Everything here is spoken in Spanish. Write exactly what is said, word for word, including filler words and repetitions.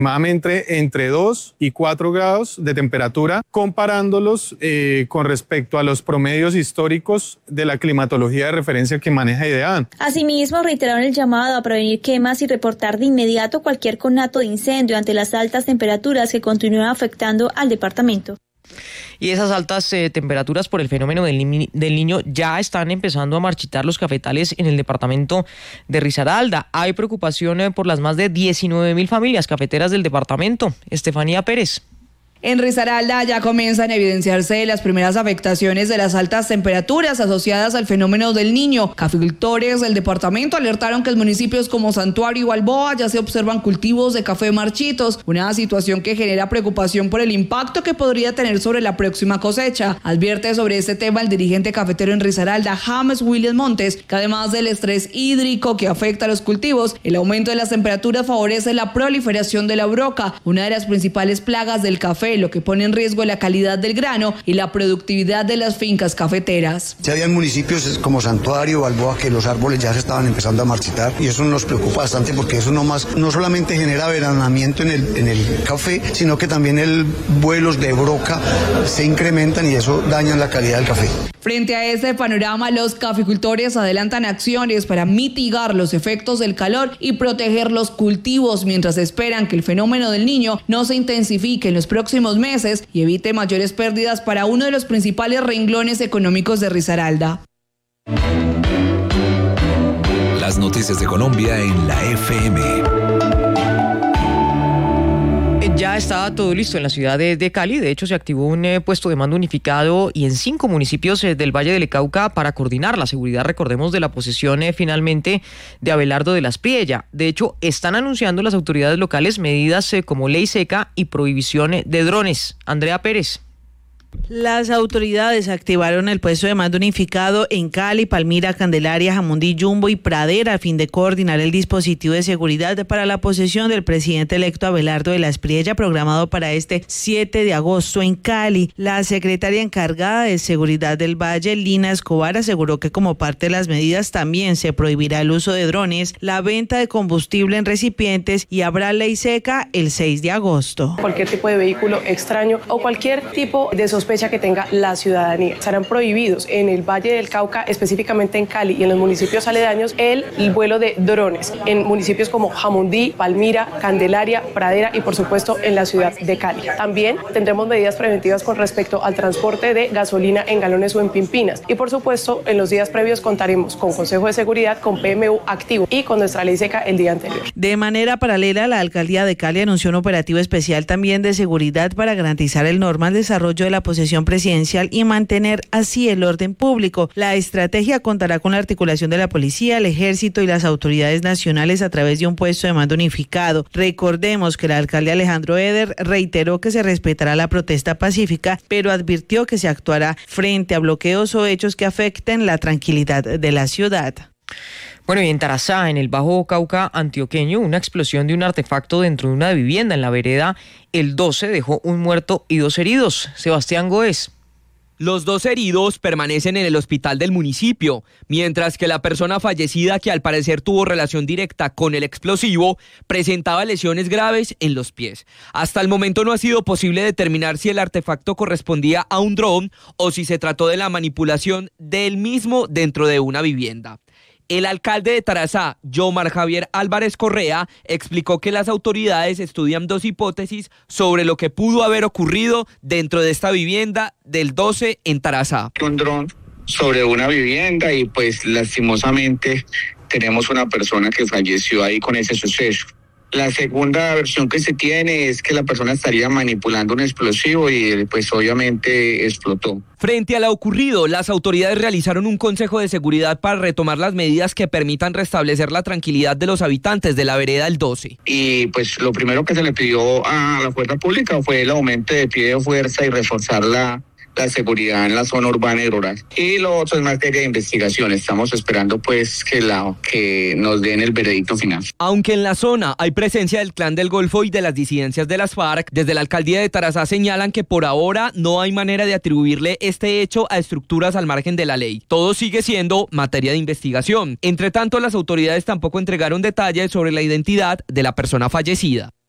aproximadamente entre dos y cuatro grados de temperatura, comparándolos eh, con respecto a los promedios históricos de la climatología de referencia que maneja IDEAN. Asimismo, reiteraron el llamado a prevenir quemas y reportar de inmediato cualquier conato de incendio ante las altas temperaturas que continúan afectando al departamento. Y esas altas eh, temperaturas por el fenómeno del, ni- del Niño ya están empezando a marchitar los cafetales en el departamento de Risaralda. Hay preocupación eh, por las más de diecinueve mil familias cafeteras del departamento. Estefanía Pérez. En Risaralda ya comienzan a evidenciarse las primeras afectaciones de las altas temperaturas asociadas al fenómeno del Niño. Caficultores del departamento alertaron que en municipios como Santuario y Balboa ya se observan cultivos de café marchitos, una situación que genera preocupación por el impacto que podría tener sobre la próxima cosecha. Advierte sobre este tema el dirigente cafetero en Risaralda, James William Montes, que además del estrés hídrico que afecta a los cultivos, el aumento de las temperaturas favorece la proliferación de la broca, una de las principales plagas del café, lo que pone en riesgo la calidad del grano y la productividad de las fincas cafeteras. Ya habían municipios como Santuario, Balboa, que los árboles ya se estaban empezando a marchitar y eso nos preocupa bastante porque eso no más no solamente genera veranamiento en el, en el café, sino que también el vuelos de broca se incrementan y eso daña la calidad del café. Frente a este panorama, los caficultores adelantan acciones para mitigar los efectos del calor y proteger los cultivos mientras esperan que el fenómeno del Niño no se intensifique en los próximos meses y evite mayores pérdidas para uno de los principales renglones económicos de Risaralda. Las noticias de Colombia en la F M. Ya está todo listo en la ciudad de, de Cali. De hecho, se activó un eh, puesto de mando unificado y en cinco municipios eh, del Valle del Cauca para coordinar la seguridad, recordemos, de la posesión eh, finalmente de Abelardo de la Espriella. De hecho, están anunciando las autoridades locales medidas eh, como ley seca y prohibición eh, de drones. Andrea Pérez. Las autoridades activaron el puesto de mando unificado en Cali, Palmira, Candelaria, Jamundí, Yumbo y Pradera a fin de coordinar el dispositivo de seguridad para la posesión del presidente electo Abelardo de la Espriella, programado para este siete de agosto en Cali. La secretaria encargada de seguridad del Valle, Lina Escobar, aseguró que como parte de las medidas también se prohibirá el uso de drones, la venta de combustible en recipientes y habrá ley seca el seis de agosto. Cualquier tipo de vehículo extraño o cualquier tipo de sospecha que tenga la ciudadanía. Estarán prohibidos en el Valle del Cauca, específicamente en Cali y en los municipios aledaños, el, el vuelo de drones en municipios como Jamundí, Palmira, Candelaria, Pradera y por supuesto en la ciudad de Cali. También tendremos medidas preventivas con respecto al transporte de gasolina en galones o en pimpinas y por supuesto en los días previos contaremos con Consejo de Seguridad, con P M U activo y con nuestra ley seca el día anterior. De manera paralela, la alcaldía de Cali anunció un operativo especial también de seguridad para garantizar el normal desarrollo de la posesión presidencial y mantener así el orden público. La estrategia contará con la articulación de la policía, el ejército y las autoridades nacionales a través de un puesto de mando unificado. Recordemos que el alcalde Alejandro Eder reiteró que se respetará la protesta pacífica, pero advirtió que se actuará frente a bloqueos o hechos que afecten la tranquilidad de la ciudad. Bueno, y en Tarazá, en el Bajo Cauca antioqueño, una explosión de un artefacto dentro de una vivienda en la vereda El doce dejó un muerto y dos heridos. Sebastián Goes. Los dos heridos permanecen en el hospital del municipio, mientras que la persona fallecida, que al parecer tuvo relación directa con el explosivo, presentaba lesiones graves en los pies. Hasta el momento no ha sido posible determinar si el artefacto correspondía a un dron o si se trató de la manipulación del mismo dentro de una vivienda. El alcalde de Tarazá, Yomar Javier Álvarez Correa, explicó que las autoridades estudian dos hipótesis sobre lo que pudo haber ocurrido dentro de esta vivienda del doce en Tarazá. Un dron sobre una vivienda y pues lastimosamente tenemos una persona que falleció ahí con ese suceso. La segunda versión que se tiene es que la persona estaría manipulando un explosivo y pues obviamente explotó. Frente a lo ocurrido, las autoridades realizaron un consejo de seguridad para retomar las medidas que permitan restablecer la tranquilidad de los habitantes de la vereda El doce. Y pues lo primero que se le pidió a la fuerza pública fue el aumento de pie de fuerza y reforzar la la seguridad en la zona urbana y rural. Y lo otro es materia de investigación. Estamos esperando pues que, la, que nos den el veredicto final. Aunque en la zona hay presencia del Clan del Golfo y de las disidencias de las FARC, desde la alcaldía de Tarazá señalan que por ahora no hay manera de atribuirle este hecho a estructuras al margen de la ley. Todo sigue siendo materia de investigación. Entre tanto, las autoridades tampoco entregaron detalles sobre la identidad de la persona fallecida.